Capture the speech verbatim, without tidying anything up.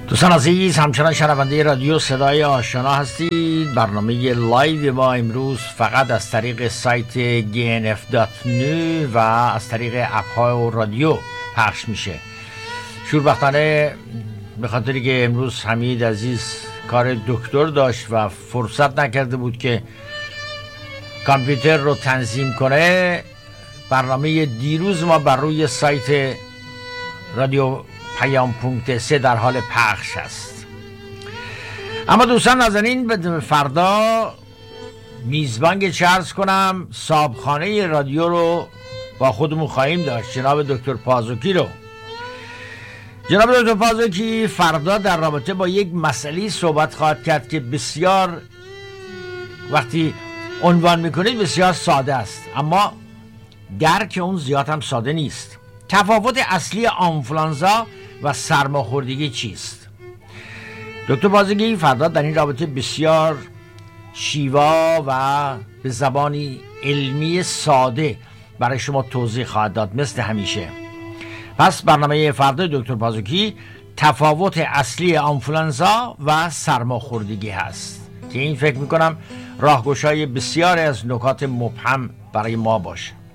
دوستان عزیز، همچنان شنونده رادیو صدای آشنا هستید. برنامه لایو ما امروز فقط از طریق سایت جی ان اف دات نو و از طریق اپ ها و رادیو پخش میشه. شوربختانه به خاطری که امروز حمید عزیز کار دکتر داشت و فرصت نکرده بود که کامپیوتر رو تنظیم کنه، برنامه دیروز ما بر روی سایت رادیو پیام پونکت سه در حال پخش است. اما دوستان نازنین، فردا میزبان چه عرض کنم، صاحبخانه رادیو رو با خودمون خواهیم داشت، جناب دکتر پازوکی رو. جناب دکتر پازوکی فردا در رابطه با یک مسئله صحبت خواهد کرد که بسیار وقتی عنوان میکنید بسیار ساده است، اما درک اون زیاد هم ساده نیست. تفاوت اصلی آنفولانزا و سرماخوردگی چیست؟ دکتر پازوکی فردا در این رابطه بسیار شیوا و به زبانی علمی ساده برای شما توضیح خواهد داد مثل همیشه. پس برنامه فردا دکتر پازوکی تفاوت اصلی آنفولانزا و سرماخوردگی هست که این فکر میکنم راهگشای بسیاری از نکات مبهم برای ما باشه.